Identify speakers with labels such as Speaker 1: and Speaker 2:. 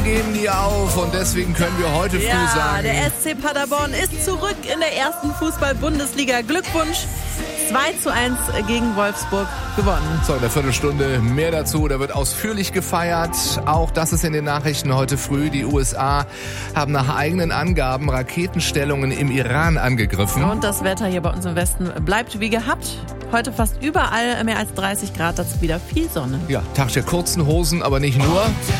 Speaker 1: Hoffnungen geben nie auf und deswegen können wir heute früh sagen...
Speaker 2: der SC Paderborn ist zurück in der ersten Fußball-Bundesliga. Glückwunsch, 2:1 gegen Wolfsburg gewonnen.
Speaker 1: So, in der Viertelstunde mehr dazu. Da wird ausführlich gefeiert. Auch das ist in den Nachrichten heute früh. Die USA haben nach eigenen Angaben Raketenstellungen im Iran angegriffen.
Speaker 2: Und das Wetter hier bei uns im Westen bleibt wie gehabt. Heute fast überall mehr als 30 Grad, dazu wieder viel Sonne.
Speaker 1: Ja, Tag der kurzen Hosen, aber nicht nur.